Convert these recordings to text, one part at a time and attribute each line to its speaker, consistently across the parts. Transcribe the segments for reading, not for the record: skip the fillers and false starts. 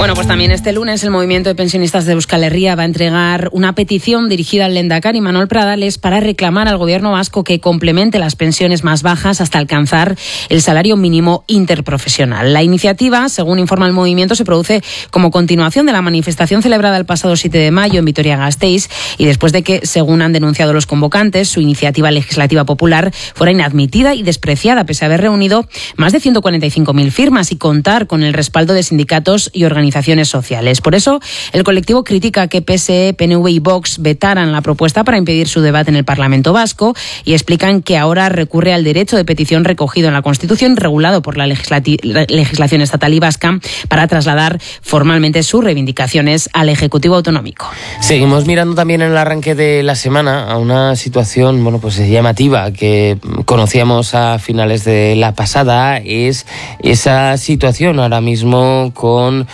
Speaker 1: Bueno, pues también este lunes el Movimiento de Pensionistas de Euskal Herria va a entregar una petición dirigida al Lehendakari Manuel Pradales para reclamar al Gobierno vasco que complemente las pensiones más bajas hasta alcanzar el salario mínimo interprofesional. La iniciativa, según informa el movimiento, se produce como continuación de la manifestación celebrada el pasado 7 de mayo en Vitoria-Gasteiz y después de que, según han denunciado los convocantes, su iniciativa legislativa popular fuera inadmitida y despreciada pese a haber reunido más de 145.000 firmas y contar con el respaldo de sindicatos y organizaciones sociales. Por eso, el colectivo critica que PSE, PNV y Vox vetaran la propuesta para impedir su debate en el Parlamento vasco y explican que ahora recurre al derecho de petición recogido en la Constitución, regulado por la legislación estatal y vasca, para trasladar formalmente sus reivindicaciones al Ejecutivo Autonómico.
Speaker 2: Seguimos mirando también en el arranque de la semana a una situación, llamativa que conocíamos a finales de la pasada. Es esa situación ahora mismo con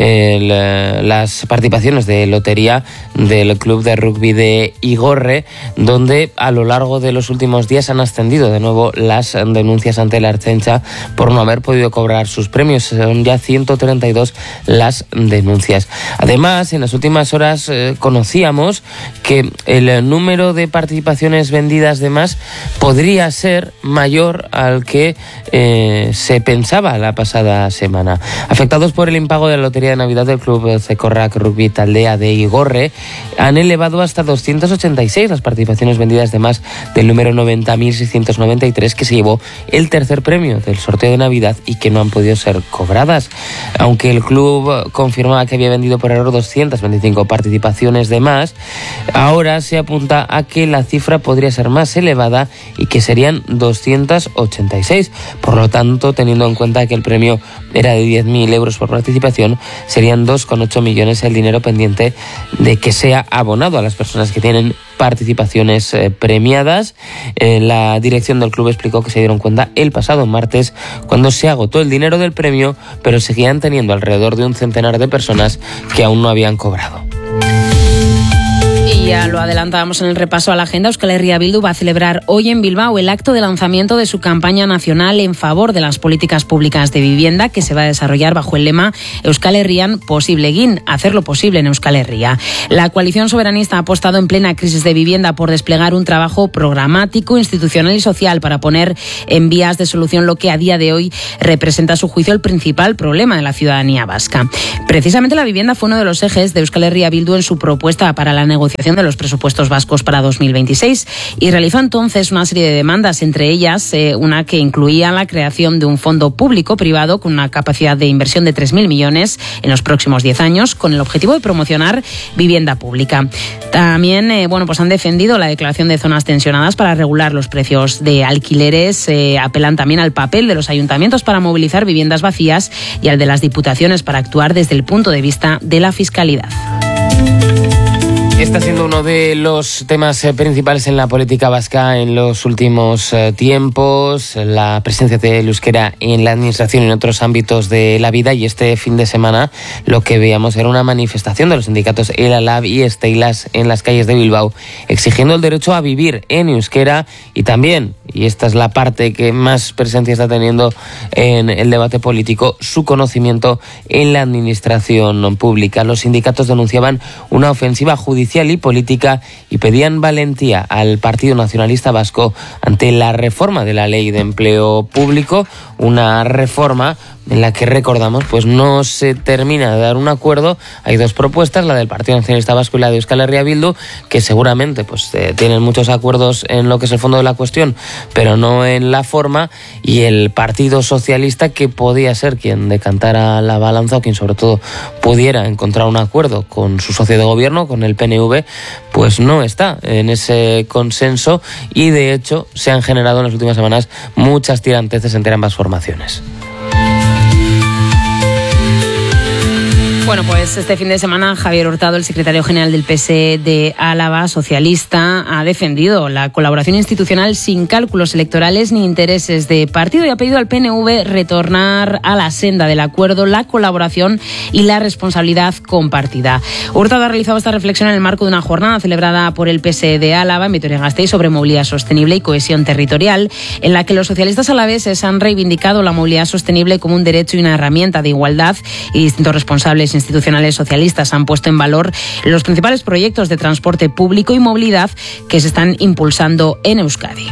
Speaker 2: las participaciones de lotería del club de rugby de Igorre, donde a lo largo de los últimos días han ascendido de nuevo las denuncias ante la Ertzaintza por no haber podido cobrar sus premios. Son ya 132 las denuncias. Además, en las últimas horas conocíamos que el número de participaciones vendidas de más podría ser mayor al que se pensaba la pasada semana. Afectados por el impago de la lotería de Navidad del club Zekorrak Rugby Taldea de Igorre, han elevado hasta 286 las participaciones vendidas de más del número 90.693 que se llevó el tercer premio del sorteo de Navidad y que no han podido ser cobradas. Aunque el club confirmaba que había vendido por error 225 participaciones de más, ahora se apunta a que la cifra podría ser más elevada y que serían 286. Por lo tanto, teniendo en cuenta que el premio era de 10.000 euros por participación, serían 2,8 millones el dinero pendiente de que sea abonado a las personas que tienen participaciones premiadas. La dirección del club explicó que se dieron cuenta el pasado martes cuando se agotó el dinero del premio, pero seguían teniendo alrededor de un centenar de personas que aún no habían cobrado.
Speaker 1: Y ya lo adelantábamos en el repaso a la agenda. Euskal Herria Bildu va a celebrar hoy en Bilbao el acto de lanzamiento de su campaña nacional en favor de las políticas públicas de vivienda, que se va a desarrollar bajo el lema Euskal Herrian posible egin, hacer lo posible en Euskal Herria. La coalición soberanista ha apostado en plena crisis de vivienda por desplegar un trabajo programático, institucional y social para poner en vías de solución lo que a día de hoy representa a su juicio el principal problema de la ciudadanía vasca. Precisamente la vivienda fue uno de los ejes de Euskal Herria Bildu en su propuesta para la negociación de los presupuestos vascos para 2026 y realizó entonces una serie de demandas, entre ellas una que incluía la creación de un fondo público-privado con una capacidad de inversión de 3.000 millones en los próximos 10 años con el objetivo de promocionar vivienda pública. También han defendido la declaración de zonas tensionadas para regular los precios de alquileres, apelan también al papel de los ayuntamientos para movilizar viviendas vacías y al de las diputaciones para actuar desde el punto de vista de la fiscalidad.
Speaker 2: Está siendo uno de los temas principales en la política vasca en los últimos tiempos, la presencia del euskera en la administración y en otros ámbitos de la vida, y este fin de semana lo que veíamos era una manifestación de los sindicatos ELA-LAB y Steilas en las calles de Bilbao, exigiendo el derecho a vivir en euskera y también, y esta es la parte que más presencia está teniendo en el debate político, su conocimiento en la administración pública. Los sindicatos denunciaban una ofensiva judicial y política y pedían valentía al Partido Nacionalista Vasco ante la reforma de la Ley de Empleo Público, una reforma en la que, recordamos, pues no se termina de dar un acuerdo. Hay dos propuestas, la del Partido Nacionalista Vasco y la de Euskal Herria Bildu, que seguramente tienen muchos acuerdos en lo que es el fondo de la cuestión, pero no en la forma, y el Partido Socialista, que podía ser quien decantara la balanza o quien sobre todo pudiera encontrar un acuerdo con su socio de gobierno, con el PNV, pues no está en ese consenso y de hecho se han generado en las últimas semanas muchas tiranteces entre ambas formaciones.
Speaker 1: Bueno, pues este fin de semana Javier Hurtado, el secretario general del PSE de Álava, socialista, ha defendido la colaboración institucional sin cálculos electorales ni intereses de partido y ha pedido al PNV retornar a la senda del acuerdo, la colaboración y la responsabilidad compartida. Hurtado ha realizado esta reflexión en el marco de una jornada celebrada por el PSE de Álava en Vitoria-Gasteiz sobre movilidad sostenible y cohesión territorial, en la que los socialistas alaveses han reivindicado la movilidad sostenible como un derecho y una herramienta de igualdad, y distintos responsables institucionales socialistas han puesto en valor los principales proyectos de transporte público y movilidad que se están impulsando en Euskadi.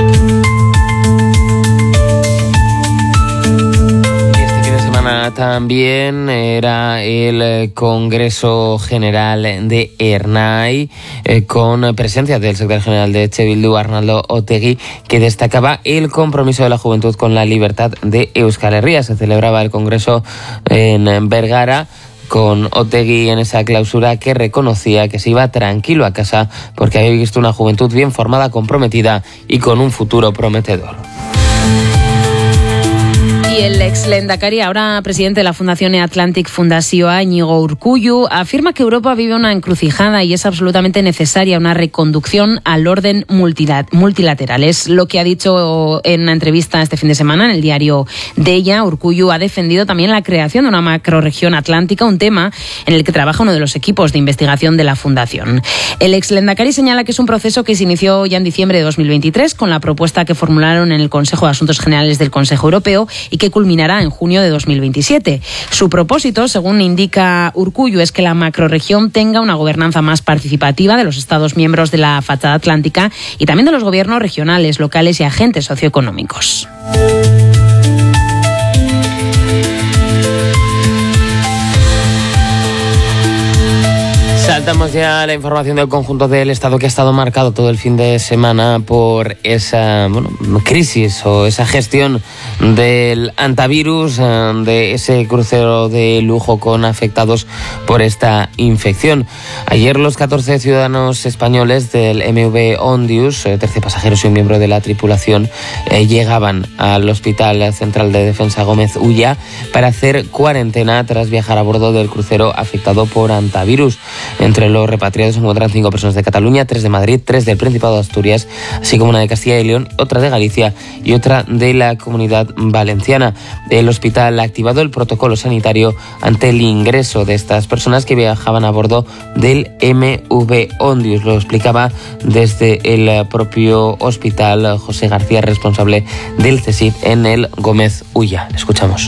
Speaker 2: También era el Congreso General de Ernai con presencia del secretario general de EH Bildu, Arnaldo Otegi, que destacaba el compromiso de la juventud con la libertad de Euskal Herria. Se celebraba el Congreso en Bergara, con Otegi en esa clausura que reconocía que se iba tranquilo a casa porque había visto una juventud bien formada, comprometida y con un futuro prometedor.
Speaker 1: Y el ex lehendakari, ahora presidente de la Fundación Atlantic Fundazioa, Iñigo Urkullu, afirma que Europa vive una encrucijada y es absolutamente necesaria una reconducción al orden multilateral. Es lo que ha dicho en una entrevista este fin de semana en el diario Deia. Urkullu ha defendido también la creación de una macrorregión atlántica, un tema en el que trabaja uno de los equipos de investigación de la Fundación. El ex lehendakari señala que es un proceso que se inició ya en diciembre de 2023 con la propuesta que formularon en el Consejo de Asuntos Generales del Consejo Europeo y que culminará en junio de 2027. Su propósito, según indica Urkullu, es que la macrorregión tenga una gobernanza más participativa de los Estados miembros de la fachada atlántica y también de los gobiernos regionales, locales y agentes socioeconómicos.
Speaker 2: Saltamos ya a la información del conjunto del Estado, que ha estado marcado todo el fin de semana por esa crisis o esa gestión del antivirus, de ese crucero de lujo con afectados por esta infección. Ayer los 14 ciudadanos españoles del MV Ondius, 13 pasajeros y un miembro de la tripulación, llegaban al Hospital Central de Defensa Gómez Ulla para hacer cuarentena tras viajar a bordo del crucero afectado por antivirus. Entre los repatriados se encuentran 5 personas de Cataluña, 3 de Madrid, 3 del Principado de Asturias, así como una de Castilla y León, otra de Galicia y otra de la Comunidad Valenciana. El hospital ha activado el protocolo sanitario ante el ingreso de estas personas que viajaban a bordo del MV Ondius. Lo explicaba desde el propio hospital José García, responsable del CSIC en el Gómez Ulla. Le escuchamos.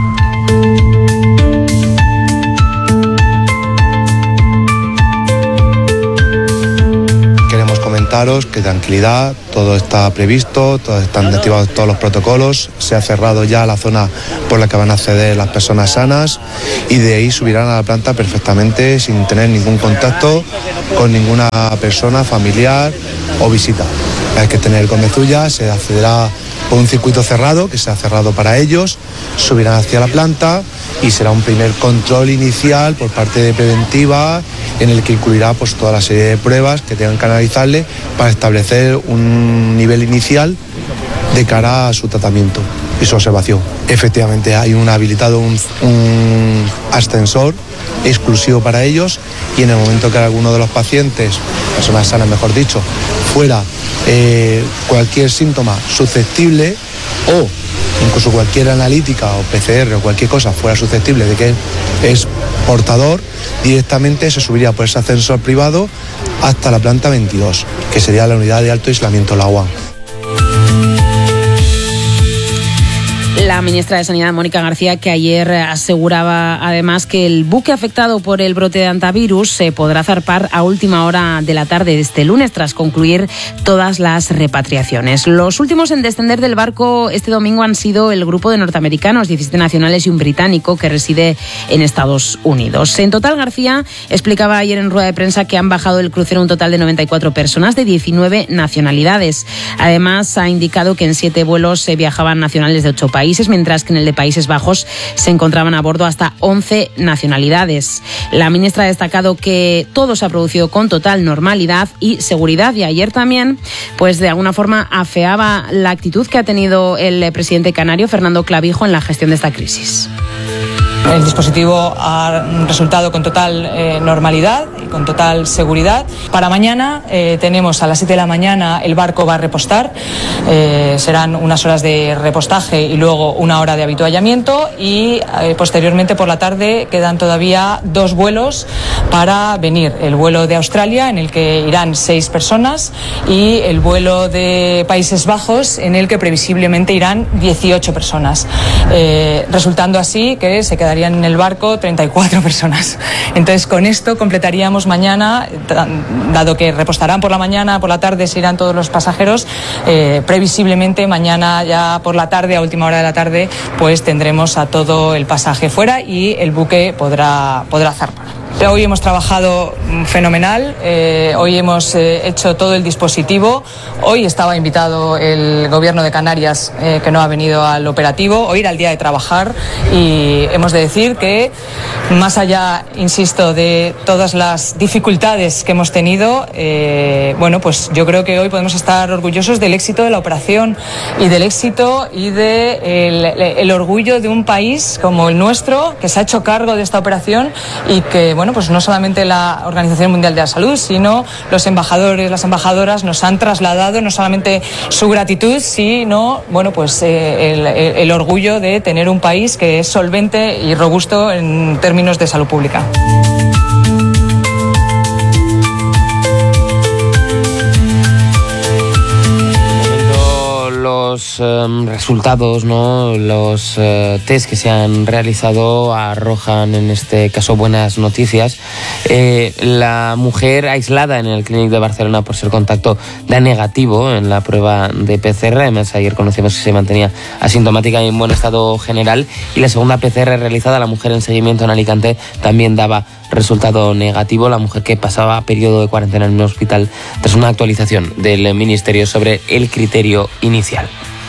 Speaker 3: Que tranquilidad, todo está previsto, están activados todos los protocolos, se ha cerrado ya la zona por la que van a acceder las personas sanas y de ahí subirán a la planta perfectamente sin tener ningún contacto con ninguna persona familiar o visita. Hay que tener Gómez Ulla, se accederá por un circuito cerrado que se ha cerrado para ellos, subirán hacia la planta y será un primer control inicial por parte de preventiva en el que incluirá pues toda la serie de pruebas que tengan que analizarle para establecer un nivel inicial de cara a su tratamiento y su observación. Efectivamente hay habilitado un ascensor exclusivo para ellos y en el momento que alguno de los pacientes, personas sanas mejor dicho, fuera cualquier síntoma susceptible o incluso cualquier analítica o PCR o cualquier cosa fuera susceptible de que es portador, directamente se subiría por ese ascensor privado hasta la planta 22, que sería la unidad de alto aislamiento, la UAM.
Speaker 1: La ministra de Sanidad, Mónica García, que ayer aseguraba además que el buque afectado por el brote de antivirus se podrá zarpar a última hora de la tarde de este lunes tras concluir todas las repatriaciones. Los últimos en descender del barco este domingo han sido el grupo de norteamericanos, 17 nacionales y un británico que reside en Estados Unidos. En total, García explicaba ayer en rueda de prensa que han bajado del crucero un total de 94 personas de 19 nacionalidades. Además, ha indicado que en 7 vuelos se viajaban nacionales de 8 países, mientras que en el de Países Bajos se encontraban a bordo hasta 11 nacionalidades. La ministra ha destacado que todo se ha producido con total normalidad y seguridad, y ayer también, pues de alguna forma afeaba la actitud que ha tenido el presidente canario, Fernando Clavijo, en la gestión de esta crisis.
Speaker 4: El dispositivo ha resultado con total normalidad, con total seguridad. Para mañana tenemos a las 7 de la mañana el barco va a repostar, serán unas horas de repostaje y luego una hora de avituallamiento y posteriormente por la tarde quedan todavía 2 vuelos para venir. El vuelo de Australia en el que irán 6 personas y el vuelo de Países Bajos en el que previsiblemente irán 18 personas, resultando así que se quedarían en el barco 34 personas. Entonces con esto completaríamos mañana, dado que repostarán por la mañana, por la tarde se irán todos los pasajeros, previsiblemente mañana ya por la tarde, a última hora de la tarde, pues tendremos a todo el pasaje fuera y el buque podrá zarpar. Hoy hemos trabajado fenomenal, hoy hemos hecho todo el dispositivo, hoy estaba invitado el Gobierno de Canarias que no ha venido al operativo, hoy era el día de trabajar y hemos de decir que más allá, insisto, de todas las dificultades que hemos tenido, bueno, pues yo creo que hoy podemos estar orgullosos del éxito de la operación y del éxito y el orgullo de un país como el nuestro que se ha hecho cargo de esta operación y que, bueno, pues no solamente la Organización Mundial de la Salud, sino los embajadores, las embajadoras nos han trasladado no solamente su gratitud, sino, bueno, pues el orgullo de tener un país que es solvente y robusto en términos de salud pública.
Speaker 2: Los resultados, ¿no? Los test que se han realizado arrojan en este caso buenas noticias. La mujer aislada en el Clínic de Barcelona por ser contacto da negativo en la prueba de PCR. Además, ayer conocimos que se mantenía asintomática y en buen estado general. Y la segunda PCR realizada, la mujer en seguimiento en Alicante, también daba resultado negativo. La mujer que pasaba periodo de cuarentena en un hospital tras una actualización del Ministerio sobre el criterio inicial.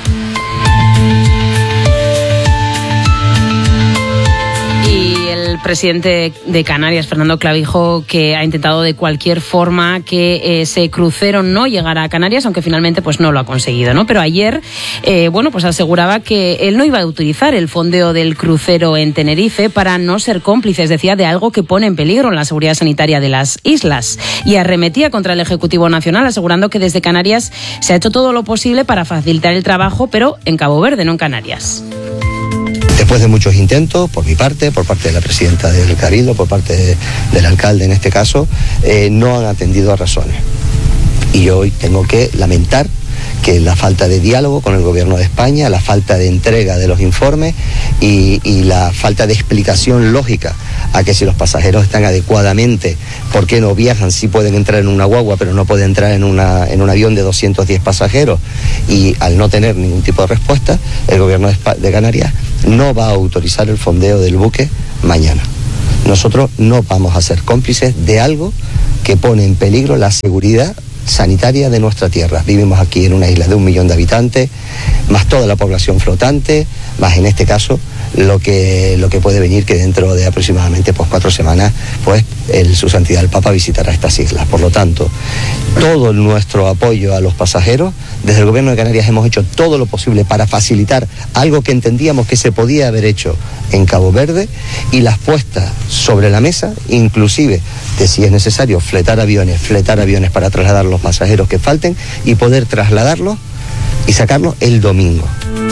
Speaker 1: El presidente de Canarias, Fernando Clavijo, que ha intentado de cualquier forma que ese crucero no llegara a Canarias, aunque finalmente pues no lo ha conseguido, ¿no? Pero ayer, bueno, pues aseguraba que él no iba a utilizar el fondeo del crucero en Tenerife para no ser cómplices, decía, de algo que pone en peligro la seguridad sanitaria de las islas. Y arremetía contra el Ejecutivo Nacional, asegurando que desde Canarias se ha hecho todo lo posible para facilitar el trabajo, pero en Cabo Verde, no en Canarias.
Speaker 5: Después de muchos intentos, por mi parte, por parte de la presidenta del Cabildo, por parte del alcalde en este caso, no han atendido a razones. Y yo hoy tengo que lamentar que la falta de diálogo con el Gobierno de España, la falta de entrega de los informes y la falta de explicación lógica a que si los pasajeros están adecuadamente, ¿por qué no viajan? Si pueden entrar en una guagua, pero no pueden entrar en un avión de 210 pasajeros. Y al no tener ningún tipo de respuesta, el Gobierno de Canarias no va a autorizar el fondeo del buque mañana. Nosotros no vamos a ser cómplices de algo que pone en peligro la seguridad sanitaria de nuestra tierra. Vivimos aquí en una isla de 1 millón de habitantes, más toda la población flotante, más en este caso lo que puede venir, que dentro de aproximadamente 4 semanas pues su santidad el Papa visitará estas islas. Por lo tanto, todo nuestro apoyo a los pasajeros, desde el Gobierno de Canarias hemos hecho todo lo posible para facilitar algo que entendíamos que se podía haber hecho en Cabo Verde, y las puestas sobre la mesa, inclusive de si es necesario fletar aviones para trasladar los pasajeros que falten y poder trasladarlos y sacarlos el domingo.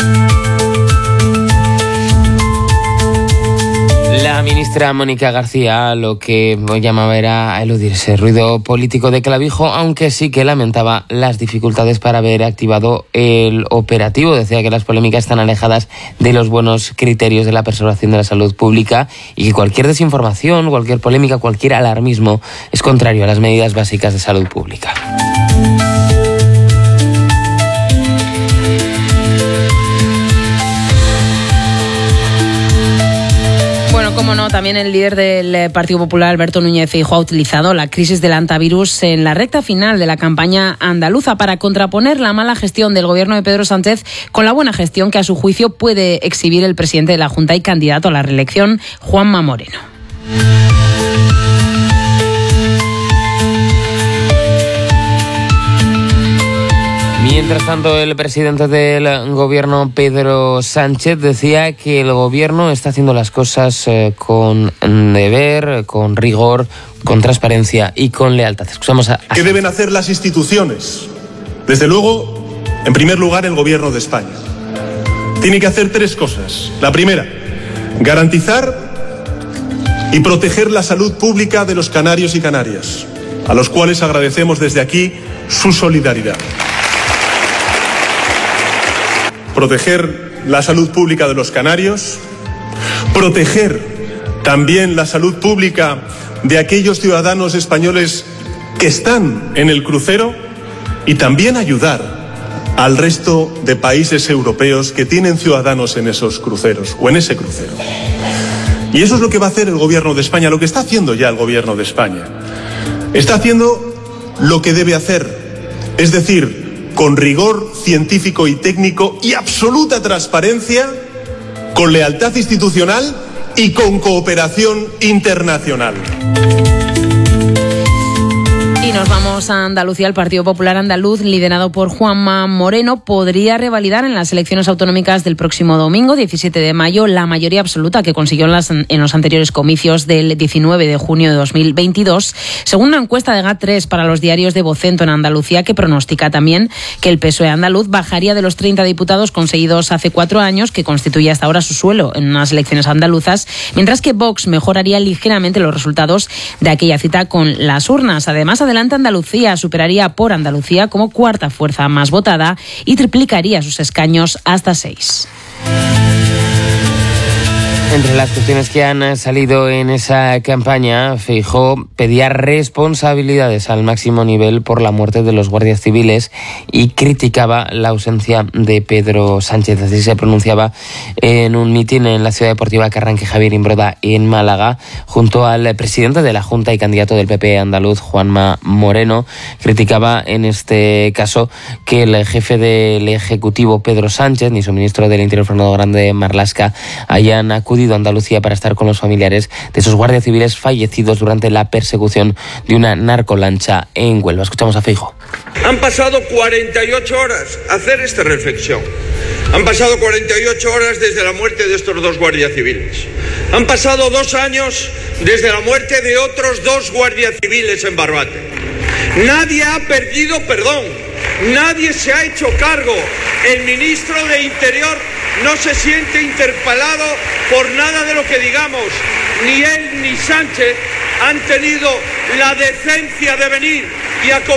Speaker 2: La ministra Mónica García lo que llamaba era a eludir ese ruido político de Clavijo, aunque sí que lamentaba las dificultades para haber activado el operativo. Decía que las polémicas están alejadas de los buenos criterios de la preservación de la salud pública y que cualquier desinformación, cualquier polémica, cualquier alarmismo es contrario a las medidas básicas de salud pública.
Speaker 1: Como no, también el líder del Partido Popular, Alberto Núñez Feijóo, ha utilizado la crisis del antivirus en la recta final de la campaña andaluza para contraponer la mala gestión del gobierno de Pedro Sánchez con la buena gestión que a su juicio puede exhibir el presidente de la Junta y candidato a la reelección, Juanma Moreno.
Speaker 2: Mientras tanto, el presidente del gobierno, Pedro Sánchez, decía que el gobierno está haciendo las cosas con deber, con rigor, con transparencia y con lealtad. Escuchamos a...
Speaker 6: ¿Qué deben hacer las instituciones? Desde luego, en primer lugar, el gobierno de España. Tiene que hacer 3 cosas. La primera, garantizar y proteger la salud pública de los canarios y canarias, a los cuales agradecemos desde aquí su solidaridad. Proteger la salud pública de los canarios, proteger también la salud pública de aquellos ciudadanos españoles que están en el crucero y también ayudar al resto de países europeos que tienen ciudadanos en esos cruceros o en ese crucero. Y eso es lo que va a hacer el gobierno de España, lo que está haciendo ya el gobierno de España. Está haciendo lo que debe hacer, es decir, con rigor científico y técnico y absoluta transparencia, con lealtad institucional y con cooperación internacional.
Speaker 1: Y nos vamos a Andalucía. El Partido Popular Andaluz, liderado por Juanma Moreno, podría revalidar en las elecciones autonómicas del próximo domingo, 17 de mayo, la mayoría absoluta que consiguió en los anteriores comicios del 19 de junio de 2022, según una encuesta de GAT3 para los diarios de Vocento en Andalucía, que pronostica también que el PSOE andaluz bajaría de los 30 diputados conseguidos hace 4 años, que constituye hasta ahora su suelo en unas elecciones andaluzas, mientras que Vox mejoraría ligeramente los resultados de aquella cita con las urnas. Además, adelante Andalucía superaría por Andalucía como 4ª fuerza más votada y triplicaría sus escaños hasta 6.
Speaker 2: Entre las cuestiones que han salido en esa campaña, Feijóo pedía responsabilidades al máximo nivel por la muerte de los guardias civiles y criticaba la ausencia de Pedro Sánchez. Así se pronunciaba en un mitin en la Ciudad Deportiva Carranque Javier Imbroda en Málaga, junto al presidente de la Junta y candidato del PP andaluz, Juanma Moreno. Criticaba en este caso que el jefe del Ejecutivo, Pedro Sánchez, ni su ministro del Interior, Fernando Grande Marlaska, hayan acudido a Andalucía para estar con los familiares de esos guardias civiles fallecidos durante la persecución de una narcolancha en Huelva. Escuchamos a Feijóo.
Speaker 7: Han pasado 48 horas a hacer esta reflexión. Han pasado 48 horas desde la muerte de estos 2 guardias civiles. Han pasado 2 años desde la muerte de otros 2 guardias civiles en Barbate. Nadie ha pedido perdón. Nadie se ha hecho cargo. El ministro de Interior no se siente interpelado por nada de lo que digamos. Ni él ni Sánchez han tenido la decencia de venir y acompañar